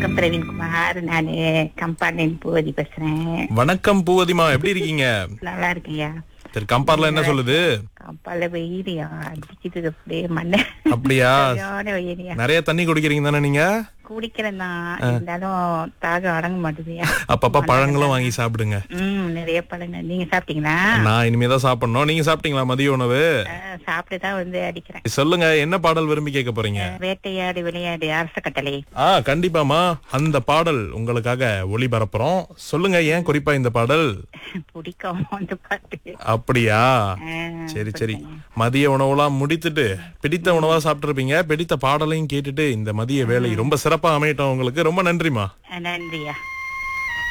வணக்கம் பிரவீன்குமார். நானு கம்பார்ட்மெண்ட் பூவதி பேசுறேன். வணக்கம் பூவதிமா, எப்படி இருக்கீங்க? நல்லா இருக்கீங்க? சரி, கம்பார்ல என்ன சொல்லுது? கம்பால வெயிலியா அடிச்சுட்டு அப்படியே மண்ண. அப்படியா? சரியான வெயிலியா. நிறைய தண்ணி குடிக்கிறீங்க தானே நீங்க? குடிக்கிறேன் தான், இருந்தாலும் தாகம் அடங்க மாட்டேதுயா. அப்பப்ப பழங்களும் வாங்கி சாப்பிடுங்க. நிறைய பழங்கள். நீங்க சாப்பிட்டீங்களா? நான் இனிமேதான் சாப்பிடணும். நீங்க சாப்பிட்டீங்களா மதிய உணவு? சாப்பிட்டுதான் வந்து அடிக்கிறேன். சொல்லுங்க, என்ன பாடல் விரும்பி கேட்க போறீங்க? வேட்டையாடு விளையாடு அரச கட்டளை. கண்டிப்பாமா, அந்த பாடல் உங்களுக்காக ஒளிபரப்புறோம். சொல்லுங்க, ஏன் குறிப்பா இந்த பாடல் பிடிக்கும் அந்த பாட்டு? அப்படியா? சரி சரி, மதிய உணவுலாம் முடித்துட்டு பிடித்த உணவா சாப்பிட்டு இருப்பீங்க. பிடித்த பாடலையும் கேட்டுட்டு இந்த மதிய வேலை ரொம்ப சிறப்பா அமையட்டும் உங்களுக்கு. ரொம்ப நன்றிமா. நன்றியா.